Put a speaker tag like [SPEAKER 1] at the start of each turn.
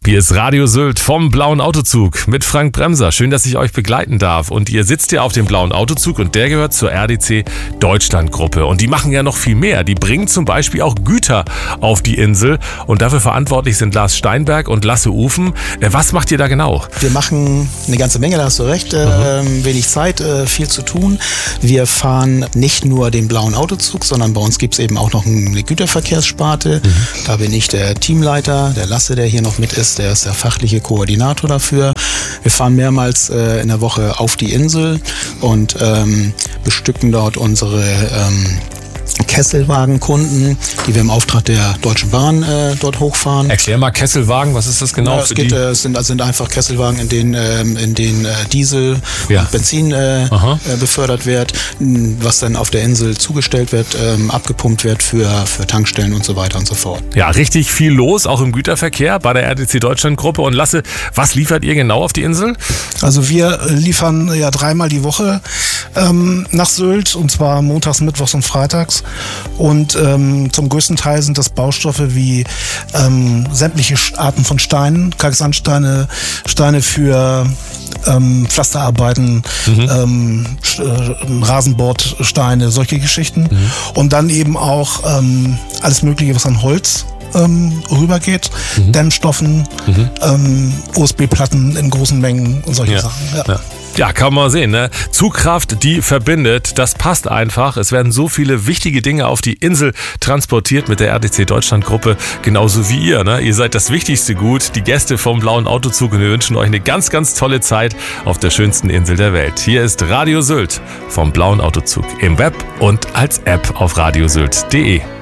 [SPEAKER 1] Hier ist Radio Sylt vom Blauen Autozug mit Frank Bremser. Schön, dass ich euch begleiten darf. Und ihr sitzt ja auf dem Blauen Autozug und der gehört zur RDC Deutschland Gruppe. Und die machen ja noch viel mehr. Die bringen zum Beispiel auch Güter auf die Insel. Und dafür verantwortlich sind Lars Steinberg und Lasse Ufen. Was macht ihr da genau?
[SPEAKER 2] Wir machen eine ganze Menge, da hast du recht. Wenig Zeit, viel zu tun. Wir fahren nicht nur den Blauen Autozug, sondern bei uns gibt es eben auch noch eine Güterverkehrssparte. Da bin ich der Teamleiter, der Lasse, der hier noch mit ist. Der ist der fachliche Koordinator dafür. Wir fahren mehrmals in der Woche auf die Insel und bestücken dort unsere Kesselwagenkunden, die wir im Auftrag der Deutschen Bahn dort hochfahren.
[SPEAKER 1] Erklär mal Kesselwagen, was ist das genau?
[SPEAKER 2] Ja, es sind einfach Kesselwagen, in denen Diesel und Benzin befördert wird, was dann auf der Insel zugestellt wird, abgepumpt wird für Tankstellen und so weiter und so fort.
[SPEAKER 1] Ja, richtig viel los, auch im Güterverkehr bei der RDC Deutschland Gruppe. Und Lasse, was liefert ihr genau auf die Insel?
[SPEAKER 3] Also wir liefern ja 3-mal die Woche nach Sylt, und zwar montags, mittwochs und freitags. Und zum größten Teil sind das Baustoffe wie sämtliche Arten von Steinen, Kalksandsteine, Steine für Pflasterarbeiten, Rasenbordsteine, solche Geschichten. Und dann eben auch alles Mögliche, was an Holz rübergeht, Dämmstoffen, USB-Platten in großen Mengen und solche Sachen.
[SPEAKER 1] Ja, kann man sehen, ne? Zugkraft, die verbindet, das passt einfach. Es werden so viele wichtige Dinge auf die Insel transportiert mit der RDC Deutschland Gruppe, genauso wie ihr, ne? Ihr seid das wichtigste Gut, die Gäste vom Blauen Autozug, und wir wünschen euch eine ganz, ganz tolle Zeit auf der schönsten Insel der Welt. Hier ist Radio Sylt vom Blauen Autozug im Web und als App auf radiosylt.de.